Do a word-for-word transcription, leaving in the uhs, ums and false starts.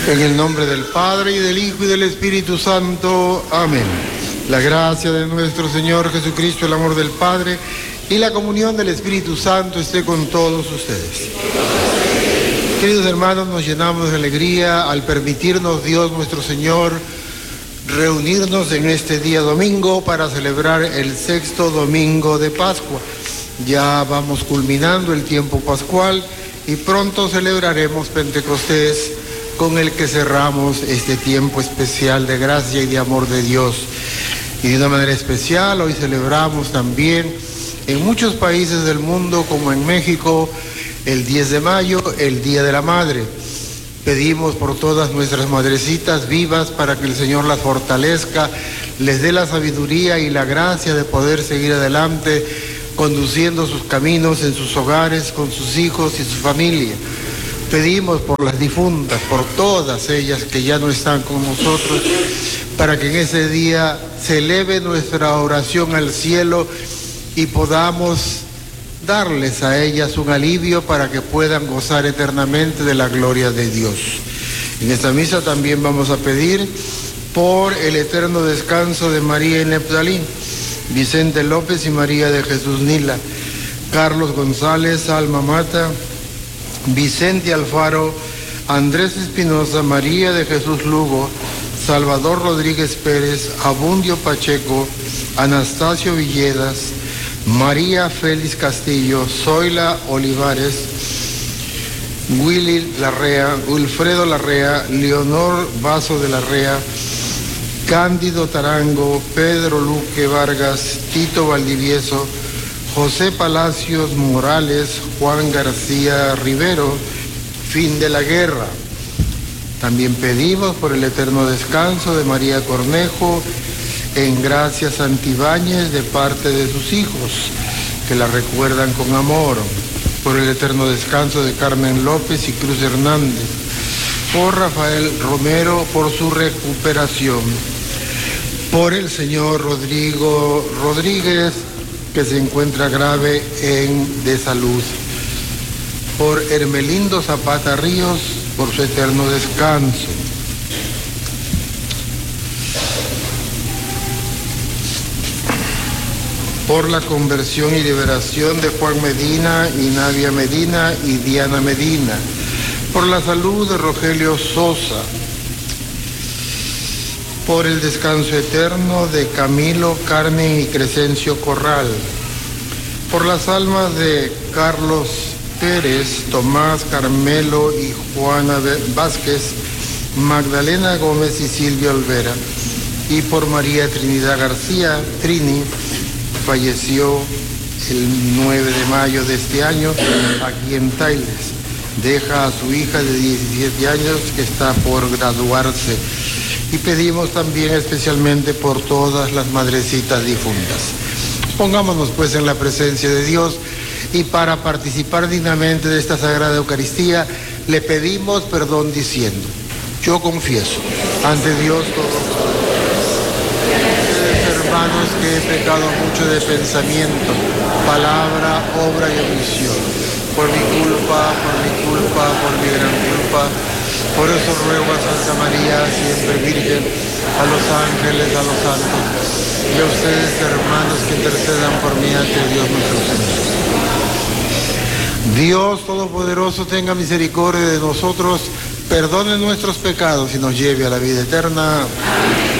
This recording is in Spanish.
En el nombre del Padre, y del Hijo, y del Espíritu Santo. Amén. La gracia de nuestro Señor Jesucristo, el amor del Padre y la comunión del Espíritu Santo esté con todos ustedes. Queridos hermanos, nos llenamos de alegría al permitirnos Dios nuestro Señor reunirnos en este día domingo para celebrar el sexto domingo de Pascua. Ya vamos culminando el tiempo pascual y pronto celebraremos Pentecostés, con el que cerramos este tiempo especial de gracia y de amor de Dios. Y de una manera especial hoy celebramos también en muchos países del mundo, como en México, el diez de mayo, el Día de la Madre. Pedimos por todas nuestras madrecitas vivas para que el Señor las fortalezca, les dé la sabiduría y la gracia de poder seguir adelante, conduciendo sus caminos en sus hogares, con sus hijos y su familia. Pedimos por las difuntas, por todas ellas que ya no están con nosotros, para que en ese día se eleve nuestra oración al cielo y podamos darles a ellas un alivio para que puedan gozar eternamente de la gloria de Dios. En esta misa también vamos a pedir por el eterno descanso de María en Neftalí, Vicente López y María de Jesús Nila, Carlos González, Alma Mata, Vicente Alfaro, Andrés Espinosa, María de Jesús Lugo, Salvador Rodríguez Pérez, Abundio Pacheco, Anastasio Villedas, María Félix Castillo, Zoila Olivares, Willy Larrea, Wilfredo Larrea, Leonor Vaso de Larrea, Cándido Tarango, Pedro Luque Vargas, Tito Valdivieso, José Palacios Morales, Juan García Rivero, fin de la guerra. También pedimos por el eterno descanso de María Cornejo, en Gracia Santibáñez, de parte de sus hijos, que la recuerdan con amor. Por el eterno descanso de Carmen López y Cruz Hernández. Por Rafael Romero, por su recuperación. Por el señor Rodrigo Rodríguez, que se encuentra grave en de salud. Por Hermelindo Zapata Ríos, por su eterno descanso. Por la conversión y liberación de Juan Medina y Nadia Medina y Diana Medina. Por la salud de Rogelio Sosa. Por el descanso eterno de Camilo, Carmen y Crescencio Corral. Por las almas de Carlos Pérez, Tomás Carmelo y Juana Vázquez, Magdalena Gómez y Silvia Olvera. Y por María Trinidad García, Trini, falleció el nueve de mayo de este año aquí en Tailes. Deja a su hija de diecisiete años que está por graduarse. Y pedimos también especialmente por todas las madrecitas difuntas. Pongámonos pues en la presencia de Dios y para participar dignamente de esta Sagrada Eucaristía le pedimos perdón diciendo: yo confieso ante Dios todo. Hermanos, que he pecado mucho de pensamiento, palabra, obra y omisión. Por mi culpa, por mi culpa, por mi gran culpa. Por eso ruego a Santa María, siempre Virgen, a los ángeles, a los santos, y a ustedes, hermanos, que intercedan por mí ante Dios nuestro Señor. Dios Todopoderoso tenga misericordia de nosotros, perdone nuestros pecados y nos lleve a la vida eterna.